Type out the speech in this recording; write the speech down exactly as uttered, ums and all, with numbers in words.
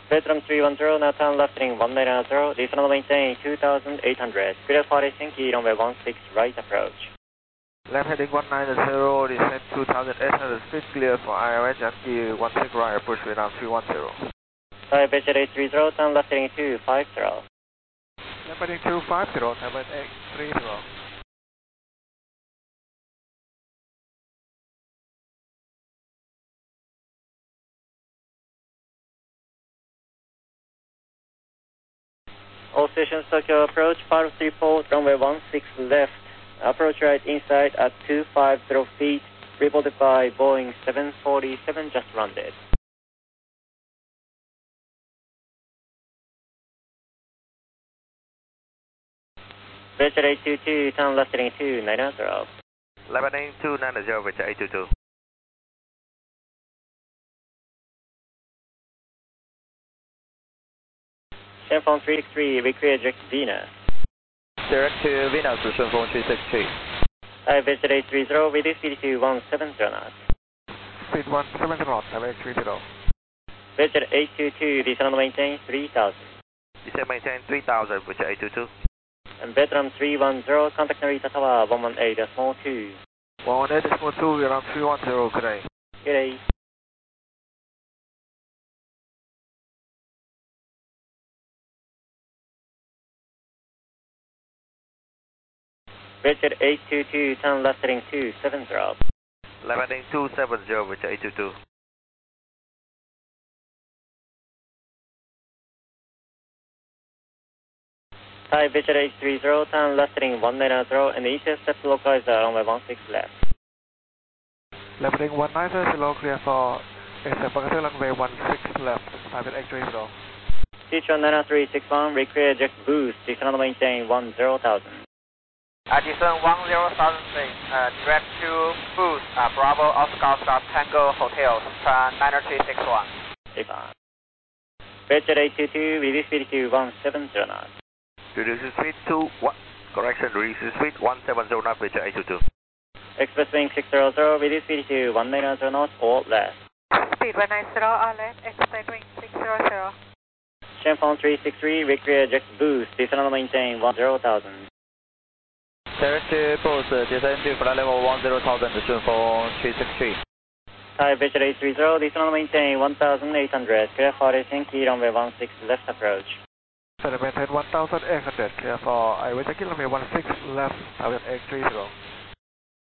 Vietnam three one zero, now turn left heading one nine zero, descend and maintain two thousand eight hundred. Clear for Helsinki, runway one six right approach. Left heading one nine zero, descend two thousand eight hundred feet, clear for I R H Yankee one six right approach Vietnam three one zero. Thai Beijing eight three zero, turn left heading two five zero. Left heading two five zero, Thai eight three zero. All stations Tokyo approach, five three four, runway one six left. Approach right inside at two five zero feet, reported by Boeing seven forty-seven, just landed. Victor eight two two, turn left heading two nine zero. Left heading two nine zero, Victor eight two two. Shenzhou three six three, recreate direct Venus. Direct to Venus, Shenzhou three six three. Thai Victor eight three zero, reduce speed to one seven zero knots. Speed one seven zero knots, Thai eight three zero. Victor eight two two, descend and maintain three thousand. Descend maintain three thousand, Victor eight two two. And Vietnam three one zero, contact Narita Tower one one eight decimal two. one one eight decimal two, Vietnam three one zero, good day. Good day. Richard eight two two, turn left heading two seven zero. Left heading two seven zero, Richard eight two two. Thai Richard eight three zero, turn left heading one nine zero, and the intercept localizer runway one six left. Left heading one nine zero, clear for intercept runway one six left, Thai eight three zero. Sichuan nine three six one, recreate jet boost, descend and maintain one zero thousand. Uh, descend one zero thousand feet, uh, direct to boost, uh, Bravo Oscar Oscar Tango Hotel, turn nine three six one. Stefan. Richard eight two two, reduce speed to one seven zero knots. Reduce speed to what? Correction, reduce speed one seven zero knots, Richard eight two two. Express wing six zero zero, reduce speed to one nine zero knots or less. Speed one nine zero or less, express wing six zero zero. Shenzhou three six three, recreate jet boost, descend and maintain one zero thousand. Direct to boost, descend to flight level one zero thousand, Shenzhou three six three. Thai Victor eight three zero, descend and maintain one thousand eight hundred, clear for Helsinki, runway one six left approach. Maintain one thousand eight hundred, clear for I R H Yankee runway one six left, Thai eight three zero.